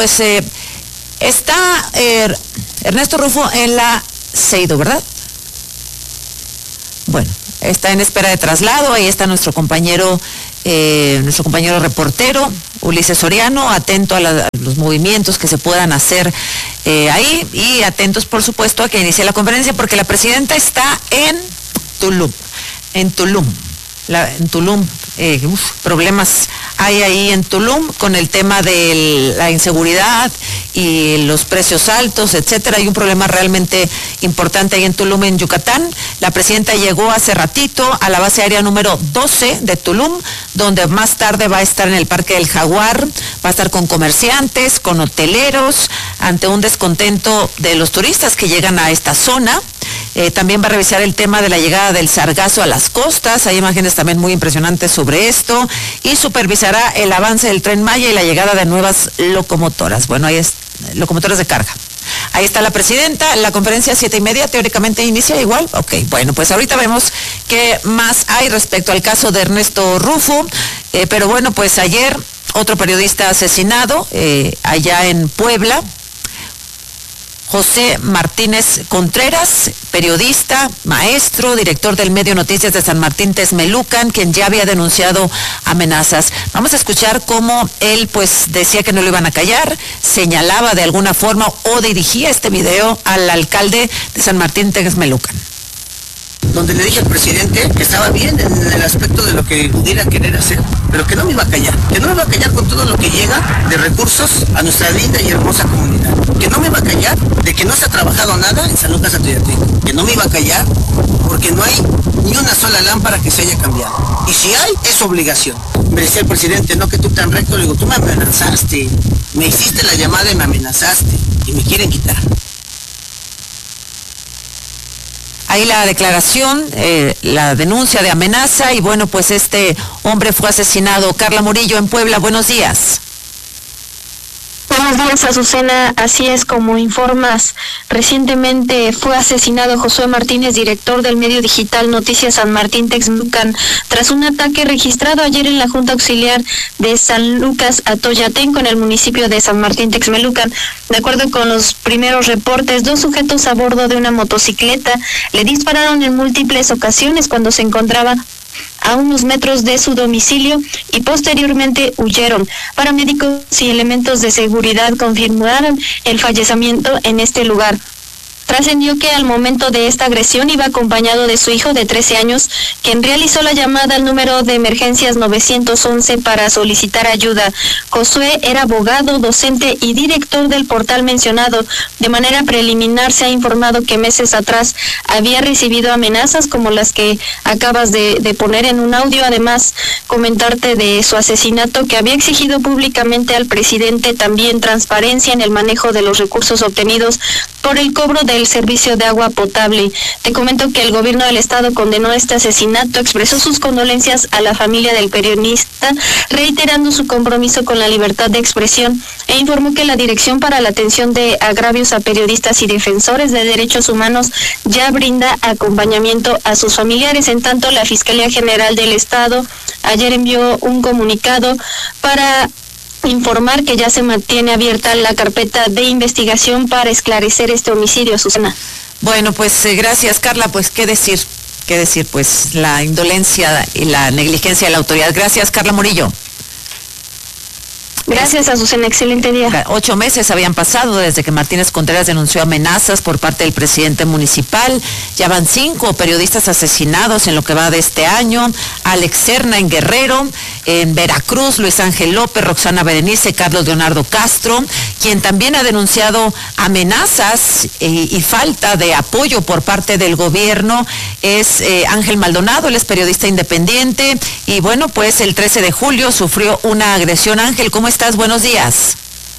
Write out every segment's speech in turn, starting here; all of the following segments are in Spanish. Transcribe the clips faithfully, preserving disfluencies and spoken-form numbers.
Pues eh, está eh, Ernesto Rufo en la Seido, ¿verdad? Bueno, está en espera de traslado. Ahí está nuestro compañero, eh, nuestro compañero reportero, Ulises Soriano, atento a, la, a los movimientos que se puedan hacer eh, ahí y atentos, por supuesto, a que inicie la conferencia, porque la presidenta está en Tulum, en Tulum, la, en Tulum. Eh, uf, problemas hay ahí en Tulum con el tema de la inseguridad y los precios altos, etcétera. Hay un problema realmente importante ahí en Tulum, en Yucatán. La presidenta llegó hace ratito a la base aérea número doce de Tulum, donde más tarde va a estar en el Parque del Jaguar, va a estar con comerciantes, con hoteleros, ante un descontento de los turistas que llegan a esta zona. Eh, también va a revisar el tema de la llegada del sargazo a las costas. Hay imágenes también muy impresionantes sobre esto, y supervisará el avance del Tren Maya y la llegada de nuevas locomotoras. Bueno, ahí es, locomotoras de carga. Ahí está la presidenta. La conferencia a siete y media teóricamente inicia igual. Ok, bueno, pues ahorita vemos qué más hay respecto al caso de Ernesto Rufo. Eh, pero bueno, pues ayer otro periodista asesinado eh, allá en Puebla. José Martínez Contreras, periodista, maestro, director del medio Noticias de San Martín Texmelucan, quien ya había denunciado amenazas. Vamos a escuchar cómo él pues decía que no lo iban a callar, señalaba de alguna forma o dirigía este video al alcalde de San Martín Texmelucan. Donde le dije al presidente que estaba bien en el aspecto de lo que pudiera querer hacer, pero que no me iba a callar, que no me iba a callar con todo lo que llega de recursos a nuestra linda y hermosa comunidad, que no me iba a callar de que no se ha trabajado nada en San Lucas Atoyateco, que no me iba a callar porque no hay ni una sola lámpara que se haya cambiado, y si hay, es obligación. Me decía el presidente, no que tú tan recto, le digo, tú me amenazaste, me hiciste la llamada y me amenazaste, y me quieren quitar. Ahí la declaración, eh, la denuncia de amenaza, y bueno, pues este hombre fue asesinado. Carla Murillo en Puebla, buenos días. Buenos días, Azucena. Así es como informas. Recientemente fue asesinado Josué Martínez, director del medio digital Noticias San Martín Texmelucan, tras un ataque registrado ayer en la Junta Auxiliar de San Lucas Atoyatenco, en el municipio de San Martín Texmelucan. De acuerdo con los primeros reportes, dos sujetos a bordo de una motocicleta le dispararon en múltiples ocasiones cuando se encontraba a unos metros de su domicilio y posteriormente huyeron. Paramédicos y elementos de seguridad confirmaron el fallecimiento en este lugar. Trascendió que al momento de esta agresión iba acompañado de su hijo de trece años, quien realizó la llamada al número de emergencias nueve once para solicitar ayuda. Josué era abogado, docente y director del portal mencionado. De manera preliminar se ha informado que meses atrás había recibido amenazas como las que acabas de, de poner en un audio. Además, comentarte de su asesinato, que había exigido públicamente al presidente también transparencia en el manejo de los recursos obtenidos por el cobro del servicio de agua potable. Te comento que el gobierno del estado condenó este asesinato, expresó sus condolencias a la familia del periodista, reiterando su compromiso con la libertad de expresión, e informó que la Dirección para la Atención de Agravios a Periodistas y Defensores de Derechos Humanos ya brinda acompañamiento a sus familiares. En tanto, la Fiscalía General del Estado ayer envió un comunicado para informar que ya se mantiene abierta la carpeta de investigación para esclarecer este homicidio, Susana. Bueno, pues eh, gracias, Carla. Pues qué decir, qué decir, pues la indolencia y la negligencia de la autoridad. Gracias, Carla Murillo. Gracias, Azucena. Excelente día. Ocho meses habían pasado desde que Martínez Contreras denunció amenazas por parte del presidente municipal. Ya van cinco periodistas asesinados en lo que va de este año. Alex Serna en Guerrero, en Veracruz, Luis Ángel López, Roxana Berenice, Carlos Leonardo Castro, quien también ha denunciado amenazas eh, y falta de apoyo por parte del gobierno, es eh, Ángel Maldonado. Él es periodista independiente y bueno, pues el trece de julio sufrió una agresión. Ángel, ¿cómo estás? Buenos días.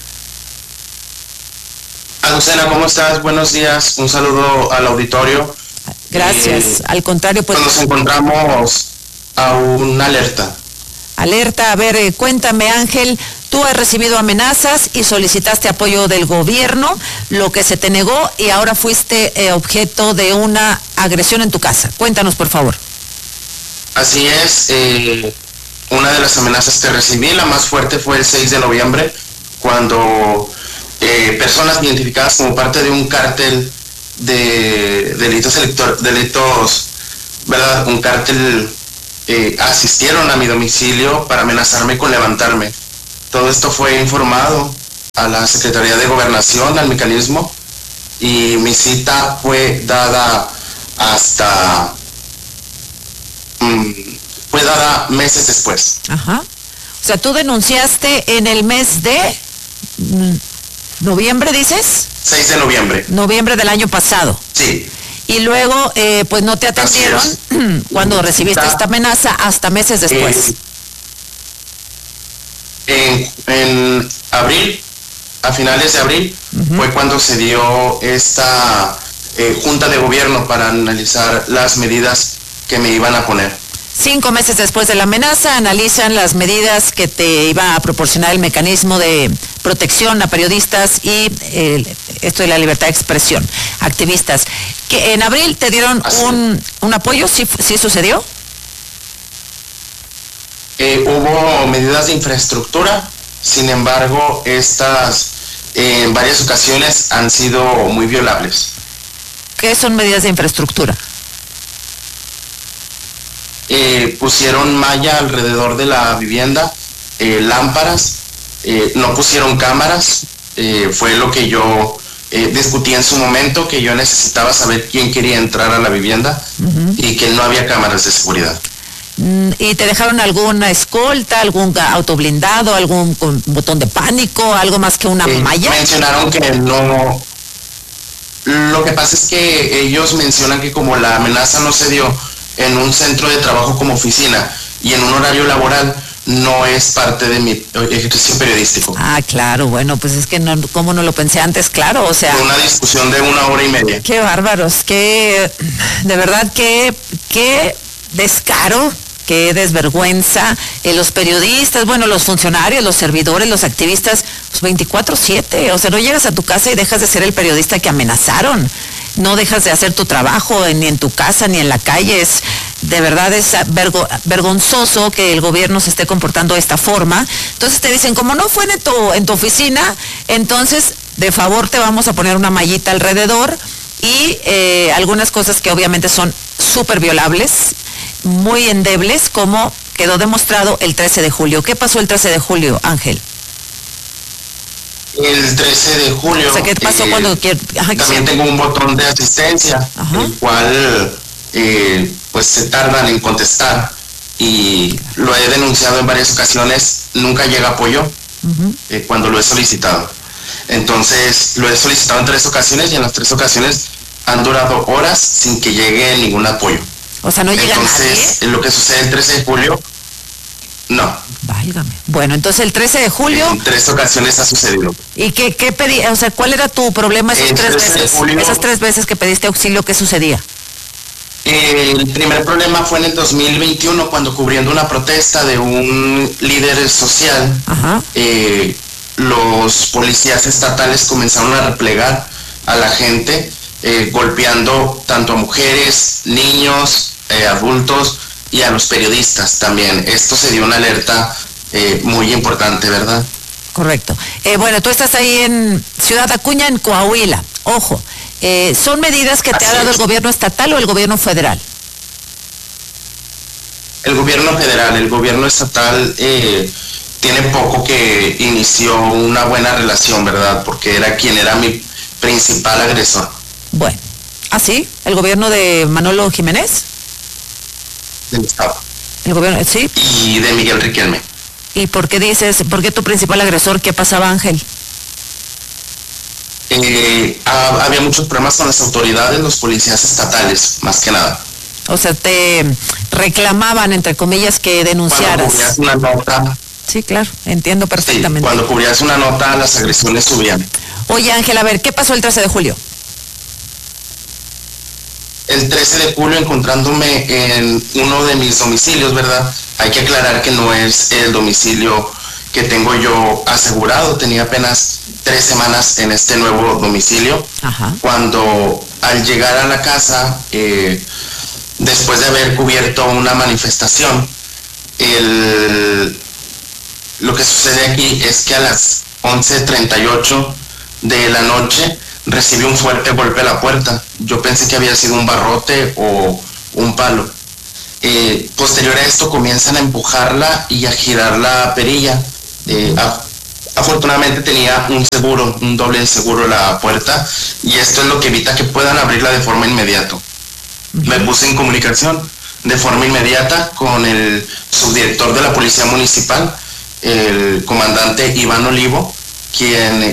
Azucena, ¿cómo estás? Buenos días. Un saludo al auditorio. Gracias. Eh, Al contrario, pues... Nos encontramos a una alerta. Alerta, a ver, eh, cuéntame, Ángel, tú has recibido amenazas y solicitaste apoyo del gobierno, lo que se te negó y ahora fuiste eh, objeto de una agresión en tu casa. Cuéntanos, por favor. Así es, eh, una de las amenazas que recibí, la más fuerte, fue el seis de noviembre, cuando eh, personas identificadas como parte de un cártel de delitos elector delitos, ¿verdad? Un cártel eh, asistieron a mi domicilio para amenazarme con levantarme. Todo esto fue informado a la Secretaría de Gobernación, al mecanismo, y mi cita fue dada hasta mmm, fue dada meses después. Ajá. O sea, tú denunciaste en el mes de mm, noviembre, ¿dices? seis de noviembre. Noviembre del año pasado. Sí. Y luego, eh, pues no te atendieron cuando recibiste esta amenaza hasta meses después. Eh, en, en abril, a finales de abril, uh-huh. fue cuando se dio esta eh, junta de gobierno para analizar las medidas que me iban a poner. Cinco meses después de la amenaza, analizan las medidas que te iba a proporcionar el mecanismo de protección a periodistas y eh, esto de la libertad de expresión, activistas. Que en abril te dieron un, un apoyo, ¿sí, sí sucedió? Eh, hubo medidas de infraestructura, sin embargo, estas eh, en varias ocasiones han sido muy violables. ¿Qué son medidas de infraestructura? Eh, pusieron malla alrededor de la vivienda, eh, lámparas, eh, no pusieron cámaras, eh, fue lo que yo eh, discutí en su momento, que yo necesitaba saber quién quería entrar a la vivienda uh-huh. y que no había cámaras de seguridad. ¿Y te dejaron alguna escolta, algún auto blindado, algún botón de pánico, algo más que una eh, malla? Mencionaron que no. Lo que pasa es que ellos mencionan que como la amenaza no se dio en un centro de trabajo como oficina y en un horario laboral, no es parte de mi ejercicio periodístico. Ah, claro, bueno, pues es que no, como no lo pensé antes, claro, o sea... Una discusión de una hora y media. Qué bárbaros, qué, de verdad, qué, qué descaro, qué desvergüenza, eh, los periodistas, bueno, los funcionarios, los servidores, los activistas, pues veinticuatro siete, o sea, no llegas a tu casa y dejas de ser el periodista que amenazaron. No dejas de hacer tu trabajo ni en tu casa ni en la calle. Es, de verdad es vergo, vergonzoso que el gobierno se esté comportando de esta forma. Entonces te dicen, como no fue en tu, en tu oficina, entonces de favor te vamos a poner una mallita alrededor y eh, algunas cosas que obviamente son súper violables, muy endebles, como quedó demostrado el trece de julio. ¿Qué pasó el trece de julio, Ángel? El trece de julio. O sea, ¿qué pasó eh, cuando quiero? Ajá, también tengo un botón de asistencia, ajá. el cual eh, pues se tardan en contestar y lo he denunciado en varias ocasiones, nunca llega apoyo uh-huh. eh, cuando lo he solicitado. Entonces lo he solicitado en tres ocasiones y en las tres ocasiones han durado horas sin que llegue ningún apoyo. O sea, no llega Entonces, nadie. Lo que sucede el trece de julio, no. Válgame. Bueno, entonces el trece de julio... En tres ocasiones ha sucedido. ¿Y qué, qué pedí? O sea, ¿cuál era tu problema esas tres veces? Julio, esas tres veces que pediste auxilio, ¿qué sucedía? El primer problema fue en el dos mil veintiuno, cuando cubriendo una protesta de un líder social, eh, los policías estatales comenzaron a replegar a la gente, eh, golpeando tanto a mujeres, niños, eh, adultos y a los periodistas también. Esto se dio una alerta eh, muy importante, ¿verdad? Correcto. Eh, bueno, tú estás ahí en Ciudad Acuña, en Coahuila. Ojo, eh, ¿son medidas que te Así ha dado es. el gobierno estatal o el gobierno federal? El gobierno federal. El gobierno estatal eh, tiene poco que inició una buena relación, ¿verdad? Porque era quien era mi principal agresor. Bueno, ¿así? ¿El gobierno de Manolo Jiménez? Del Estado. El gobierno, sí. Y de Miguel Riquelme. ¿Y por qué dices, por qué tu principal agresor, qué pasaba, Ángel? Eh, ha, había muchos problemas con las autoridades, los policías estatales, más que nada. O sea, te reclamaban, entre comillas, que denunciaras. Cuando cubrías una nota. Sí, claro, entiendo perfectamente. Sí, cuando cubrías una nota, las agresiones subían. Oye, Ángel, a ver, ¿qué pasó el trece de julio? El trece de julio, encontrándome en uno de mis domicilios, ¿verdad? Hay que aclarar que no es el domicilio que tengo yo asegurado. Tenía apenas tres semanas en este nuevo domicilio. Ajá. Cuando al llegar a la casa, eh, después de haber cubierto una manifestación, el, lo que sucede aquí es que a las once treinta y ocho de la noche, recibe un fuerte golpe a la puerta. Yo pensé que había sido un barrote o un palo. Eh, posterior a esto comienzan a empujarla y a girar la perilla. Eh, a, afortunadamente tenía un seguro, un doble seguro la puerta, y esto es lo que evita que puedan abrirla de forma inmediata. Uh-huh. Me puse en comunicación de forma inmediata con el subdirector de la Policía Municipal, el comandante Iván Olivo, quien